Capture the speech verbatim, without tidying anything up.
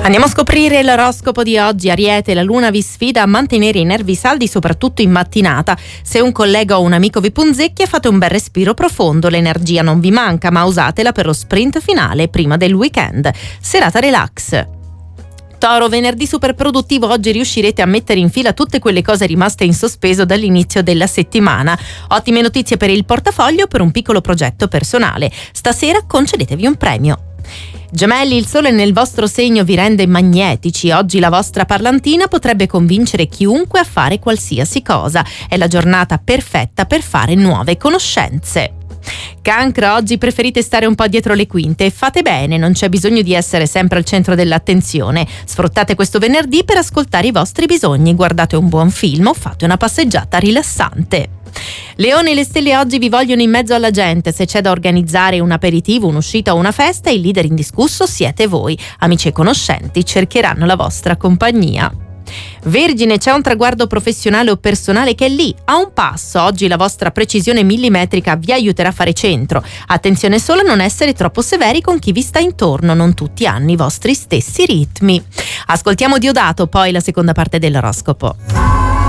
Andiamo a scoprire l'oroscopo di oggi. Ariete, la luna vi sfida a mantenere i nervi saldi soprattutto in mattinata. Se un collega o un amico vi punzecchia, fate un bel respiro profondo, l'energia non vi manca, ma usatela per lo sprint finale prima del weekend. Serata relax. Toro, venerdì super produttivo, oggi riuscirete a mettere in fila tutte quelle cose rimaste in sospeso dall'inizio della settimana. Ottime notizie per il portafoglio, per un piccolo progetto personale. Stasera concedetevi un premio. Gemelli, il sole nel vostro segno vi rende magnetici. Oggi la vostra parlantina potrebbe convincere chiunque a fare qualsiasi cosa. È la giornata perfetta per fare nuove conoscenze. Cancro, oggi preferite stare un po' dietro le quinte e fate bene, non c'è bisogno di essere sempre al centro dell'attenzione. Sfruttate questo venerdì per ascoltare i vostri bisogni, guardate un buon film o fate una passeggiata rilassante. Leone, le stelle oggi vi vogliono in mezzo alla gente. Se c'è da organizzare un aperitivo, un'uscita o una festa, il leader indiscusso siete voi. Amici e conoscenti cercheranno la vostra compagnia. Vergine, c'è un traguardo professionale o personale che è lì, a un passo. Oggi la vostra precisione millimetrica vi aiuterà a fare centro. Attenzione solo a non essere troppo severi con chi vi sta intorno, non tutti hanno i vostri stessi ritmi. Ascoltiamo Diodato, poi la seconda parte dell'oroscopo.